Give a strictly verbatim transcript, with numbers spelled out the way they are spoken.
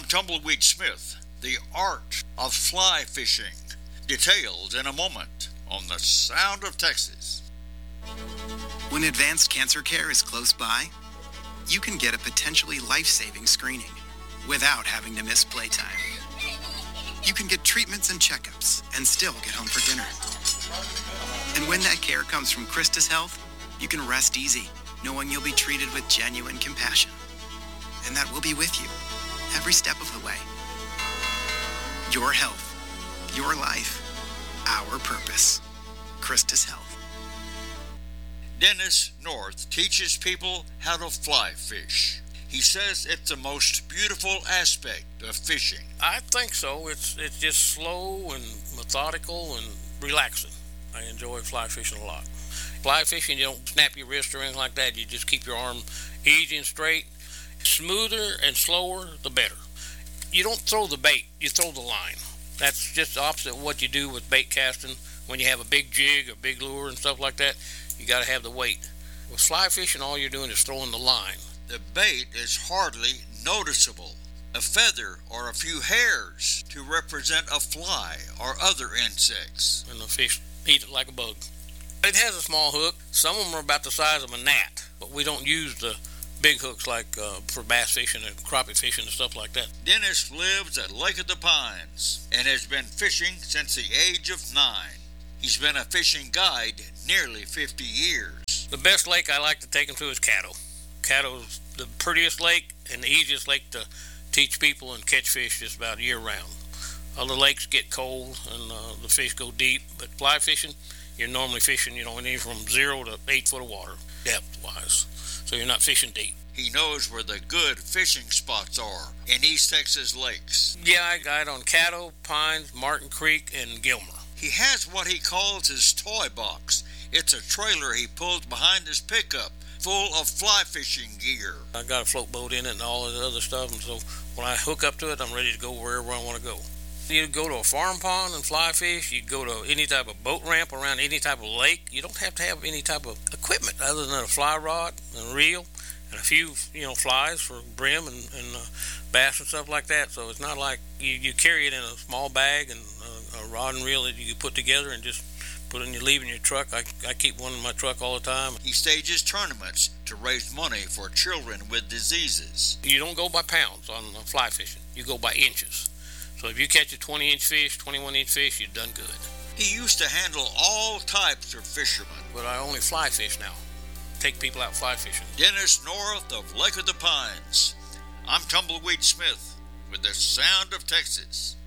Tumbleweed Smith, the art of fly fishing. Details in a moment on The Sound of Texas. When advanced cancer care is close by, you can get a potentially life-saving screening without having to miss playtime. You can get treatments and checkups and still get home for dinner. And when that care comes from Christus Health, you can rest easy, knowing you'll be treated with genuine compassion. And that we'll be with you every step of the way. Your health, your life, our purpose. Christus Health. Dennis North teaches people how to fly fish. He says it's the most beautiful aspect of fishing. I think so. It's it's just slow and methodical and relaxing. I enjoy fly fishing a lot. Fly fishing, you don't snap your wrist or anything like that. You just keep your arm easy and straight. Smoother and slower, the better. You don't throw the bait, you throw the line. That's just the opposite of what you do with bait casting. When you have a big jig, a big lure and stuff like that, you got to have the weight. With fly fishing, all you're doing is throwing the line. The bait is hardly noticeable. A feather or a few hairs to represent a fly or other insects. And the fish eat it like a bug. It has a small hook. Some of them are about the size of a gnat, but we don't use the big hooks like uh, for bass fishing and crappie fishing and stuff like that. Dennis lives at Lake of the Pines and has been fishing since the age of nine. He's been a fishing guide nearly fifty years. The best lake I like to take them to is Caddo. Caddo's the prettiest lake and the easiest lake to teach people and catch fish just about year round. Other lakes get cold and uh, the fish go deep, but fly fishing, you're normally fishing, you know, anywhere from zero to eight foot of water, depth-wise. So you're not fishing deep. He knows where the good fishing spots are in East Texas lakes. Yeah, I guide on Caddo, Pines, Martin Creek, and Gilmer. He has what he calls his toy box. It's a trailer he pulls behind his pickup, full of fly fishing gear. I got a float boat in it and all of the other stuff, and so when I hook up to it, I'm ready to go wherever I want to go. You go to a farm pond and fly fish. You go to any type of boat ramp around any type of lake. You don't have to have any type of equipment other than a fly rod and reel and a few, you know, flies for brim and, and uh, bass and stuff like that. So it's not like you, you carry it in a small bag and a, a rod and reel that you put together and just put it in your leave in your truck. I, I keep one in my truck all the time. He stages tournaments to raise money for children with diseases. You don't go by pounds on fly fishing. You go by inches. So if you catch a twenty-inch fish, twenty-one-inch fish, you've done good. He used to handle all types of fishermen. But I only fly fish now. Take people out fly fishing. Dennis North of Lake of the Pines. I'm Tumbleweed Smith with The Sound of Texas.